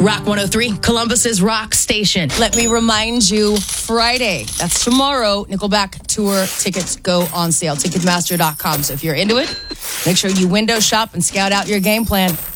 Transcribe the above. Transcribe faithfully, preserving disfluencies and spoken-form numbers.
Rock one oh three, Columbus's rock station. Let me remind you, Friday, that's tomorrow, Nickelback tour tickets go on sale, ticketmaster dot com. So if you're into it, make sure you window shop and scout out your game plan.